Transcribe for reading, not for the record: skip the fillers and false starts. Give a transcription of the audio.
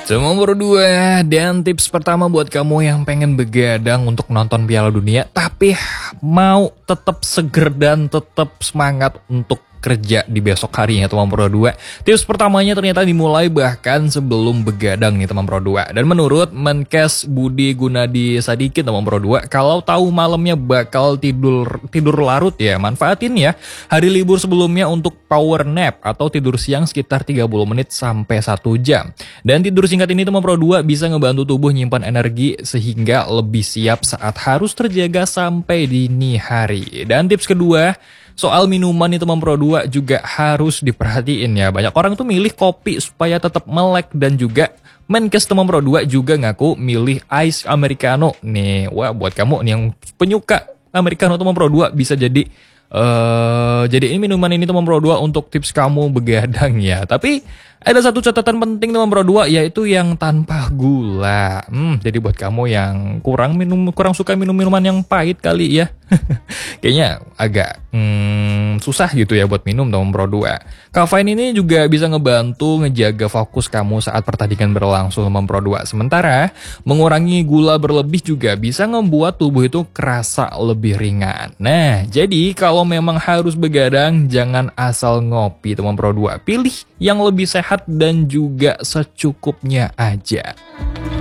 Nomor 2, dan tips pertama buat kamu yang pengen begadang untuk nonton Piala Dunia tapi mau tetap seger dan tetap semangat untuk kerja di besok harinya teman Pro 2. Tips pertamanya ternyata dimulai bahkan sebelum begadang nih teman Pro 2. Dan menurut Menkes Budi Gunadi Sadikin teman Pro 2, kalau tahu malamnya bakal tidur larut ya, manfaatin ya hari libur sebelumnya untuk power nap atau tidur siang sekitar 30 menit sampai 1 jam. Dan tidur singkat ini teman Pro 2 bisa ngebantu tubuh nyimpan energi sehingga lebih siap saat harus terjaga sampai dini hari. Dan tips kedua, soal minuman nih teman Pro 2 juga harus diperhatiin ya. Banyak orang tuh milih kopi supaya tetap melek, dan juga Menkes teman Pro 2 juga ngaku milih ice americano nih. Wah, buat kamu nih yang penyuka americano teman Pro 2 bisa jadi ini minuman ini teman Pro 2 untuk tips kamu begadang ya. Tapi ada satu catatan penting teman Pro 2, yaitu yang tanpa gula. Jadi buat kamu yang kurang suka minum minuman yang pahit kali ya. Kayaknya agak susah gitu ya buat minum teman Pro 2. Kafein ini juga bisa ngebantu ngejaga fokus kamu saat pertandingan berlangsung teman Pro 2. Sementara mengurangi gula berlebih juga bisa membuat tubuh itu kerasa lebih ringan. Nah, jadi kalau memang harus begadang, jangan asal ngopi teman Pro 2. Pilih yang lebih sehat dan juga secukupnya aja.